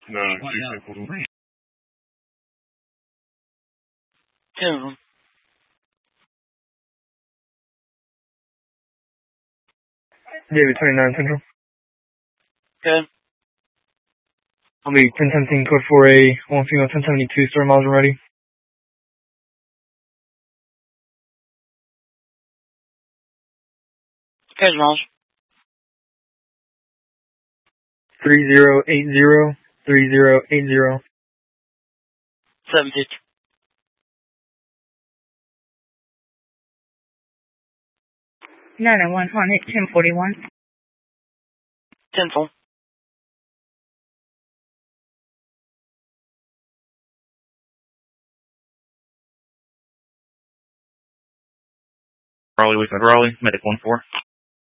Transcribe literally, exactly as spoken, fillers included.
No, two Ten of them. David twenty-nine Central. Okay. I'll be ten seventeen code four A, one female ten seventy-two, story miles and ready. Okay, miles. three zero eight zero, three zero eight zero. Seven fifty. nine oh one Hornet, ten forty-one. Ten full. Raleigh, we said Raleigh, medic one four.